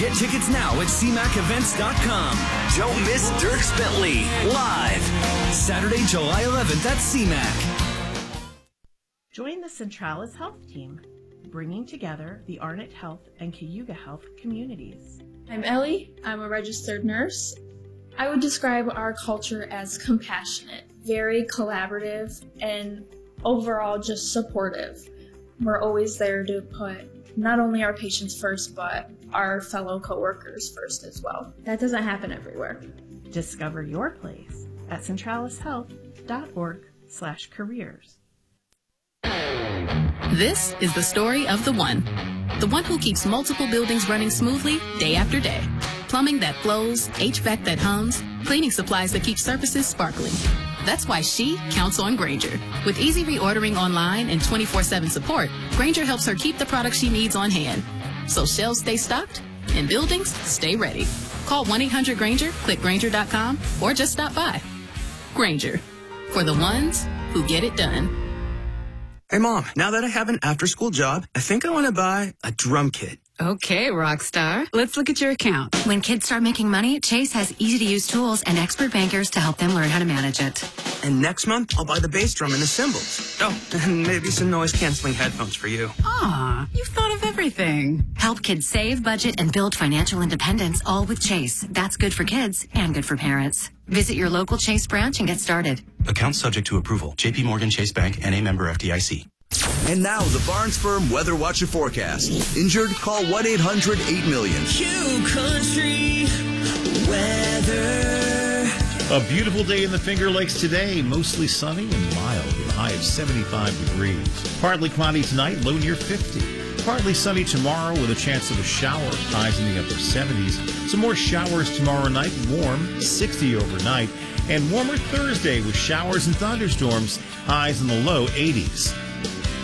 Get tickets now at cmacevents.com. Don't miss Dierks Bentley live Saturday, July 11th at CMAC. Join the Centralis Health team, bringing together the Arnott Health and Cayuga Health communities. I'm Ellie. I'm a registered nurse. I would describe our culture as compassionate, very collaborative, and overall just supportive. We're always there to put not only our patients first, but our fellow coworkers first as well. That doesn't happen everywhere. Discover your place at centralishealth.org/careers. This is the story of the one who keeps multiple buildings running smoothly day after day. Plumbing that flows, HVAC that hums, cleaning supplies that keep surfaces sparkling. That's why she counts on Grainger. With easy reordering online and 24/7 support, Grainger helps her keep the products she needs on hand. So shelves stay stocked and buildings stay ready. Call 1-800-GRAINGER, click Grainger.com, or just stop by. Grainger, for the ones who get it done. Hey, Mom, now that I have an after-school job, I think I want to buy a drum kit. Okay, Rockstar. Let's look at your account. When kids start making money, Chase has easy-to-use tools and expert bankers to help them learn how to manage it. And next month, I'll buy the bass drum and the cymbals. Oh, and maybe some noise-canceling headphones for you. Aw, you've thought of everything. Help kids save, budget, and build financial independence, all with Chase. That's good for kids and good for parents. Visit your local Chase branch and get started. Account subject to approval. J.P. Morgan Chase Bank, N.A. member FDIC. And now the Barnes Firm Weather Watcher forecast. Injured? Call 1-800-8-million. Q Country weather. A beautiful day in the Finger Lakes today. Mostly sunny and mild with a high of 75 degrees. Partly cloudy tonight, low near 50. Partly sunny tomorrow with a chance of a shower. Highs in the upper 70s. Some more showers tomorrow night. Warm, 60 overnight. And warmer Thursday with showers and thunderstorms. Highs in the low 80s.